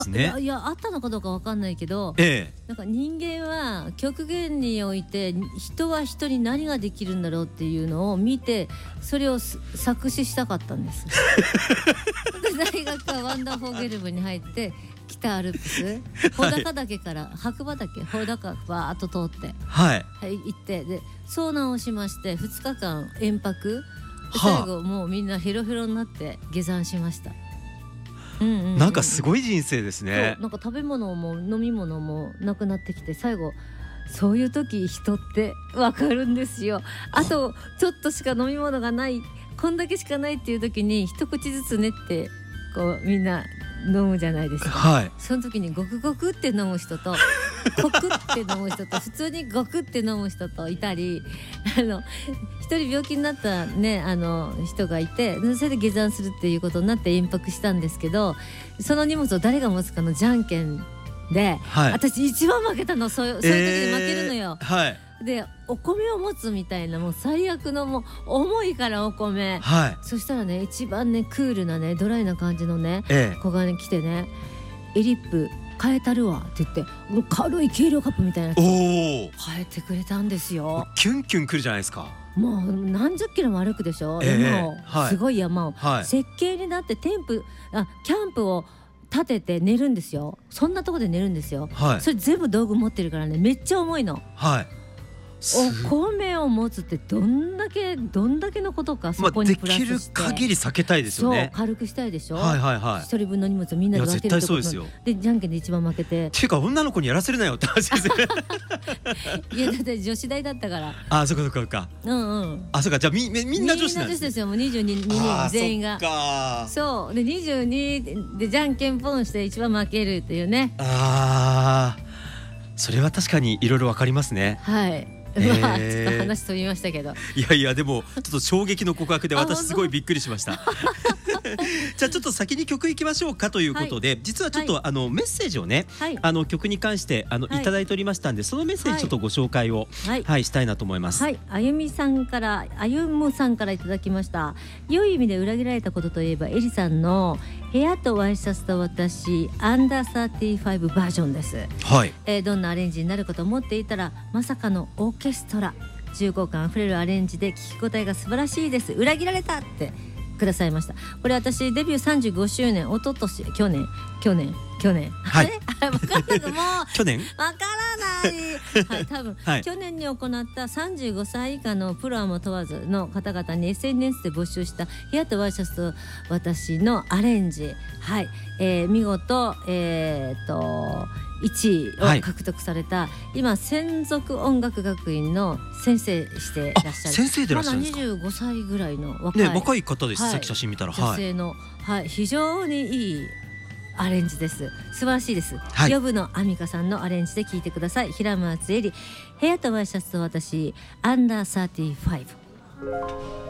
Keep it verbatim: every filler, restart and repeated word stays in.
ね、 いやいやあったのかどうかわかんないけど、 ええ、 なんか人間は極限において人は人に何ができるんだろうっていうのを見て、それを作詞したかったんですで大学はワンダーフォーゲル部に入って北アルプス穂高岳から白馬岳穂高バーッと通って、 はい、 はい、行ってで遭難をしましてふつかかん延泊、 はあ、 最後もうみんなヘロヘロになって下山しました。うんうんうん、 なんかすごい人生ですね。 なんか食べ物も飲み物もなくなってきて、最後そういう時人って分かるんですよ。あとちょっとしか飲み物がない、こんだけしかないっていう時に一口ずつねってこうみんな飲むじゃないですか、 はい、 その時にゴクゴクって飲む人とコクって飲む人と普通にゴクって飲む人といたり、あの一人病気になった、ね、あの人がいて、それで下山するっていうことになって延泊したんですけど、その荷物を誰が持つかのじゃんけんで、はい、私一番負けたの。そういう、そういう時に負けるのよ、 えーはい、でお米を持つみたいな、もう最悪のもう重いからお米、はい、そしたらね一番ねクールなねドライな感じのね、ええ、子がね来てね、エリップ変えたるわって言って、軽い軽量カップみたいなやつ変えてくれたんですよ。 キュンキュンくるじゃないですか。 もう何十キロも歩くでしょ、えー、山を、はい、すごい山を、はい、設計になってテンプあキャンプを立てて寝るんですよ。そんなとこで寝るんですよ、はい、それ全部道具持ってるからね、めっちゃ重いの、はい、お米を持つってどんだけどんだけのことか、そこにプラスして、まあ、できる限り避けたいですよね。そう軽くしたいでしょ、はいはいはい、一人分の荷物をみんなで分けるってことで、でじゃんけんで一番負けて、 ていうか女の子にやらせるなよって話ですよいやだって女子大だったから。 あ、そっかそっかそっか、うんうん、あ、そっか、じゃあ み, みんな女子なんですね。みんな女子ですよ、もうにじゅうににん全員が。そっか、そうでにじゅうにでじゃんけんポンして一番負けるっていうね。 あー、それは確かにいろいろわかりますね。 はい、まあ、ちょっと話飛びましたけど、 いやいやでもちょっと衝撃の告白で私すごいびっくりしましたじゃあちょっと先に曲いきましょうかということで、はい、実はちょっと、はい、あのメッセージをね、はい、あの曲に関してあの、はい、いただいておりましたんで、そのメッセージちょっとご紹介を、はいはい、したいなと思います。はい、 あゆみさんからあゆむさんからいただきました。良い意味で裏切られたことといえばエリさんの部屋とワイシャツと私アンダーサーティファイブバージョンです、はい、えー、どんなアレンジになるかと思っていたらまさかのオーケストラ、重厚感あふれるアレンジで聴き応えが素晴らしいです、裏切られたってくださいました。これ私デビューさんじゅうごしゅうねん、おととし去年去年去年、はい、あれ分かんなくもう去年分からないはい、多分、はい、去年に行ったさんじゅうごさい以下のプロはも問わずの方々に エスエヌエス で募集した部屋とワイシャツと私のアレンジ、はい、えー、見事、えー、といちいを獲得された、はい、今専属音楽学院の先生していらっしゃる。 先生でいらっしゃるんですか。 まだにじゅうごさいぐらいの若い、 ね、若い方です、はい、さっき写真見たら女性の、はい、非常にいいアレンジです。素晴らしいです。はい、ヨブのアミカさんのアレンジで聴いてください。平松絵里、部屋とワイシャツと私アンダーサーティファイブ。